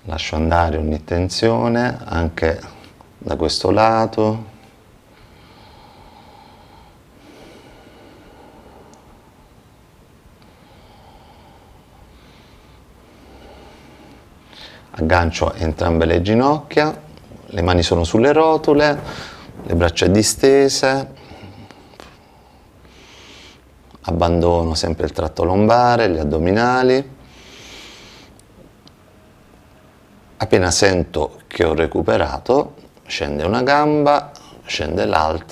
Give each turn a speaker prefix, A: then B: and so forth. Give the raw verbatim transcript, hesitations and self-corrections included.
A: Lascio andare ogni tensione anche da questo lato. Aggancio entrambe le ginocchia, le mani sono sulle rotule, le braccia distese, abbandono sempre il tratto lombare, gli addominali. Appena sento che ho recuperato, scende una gamba, scende l'altra.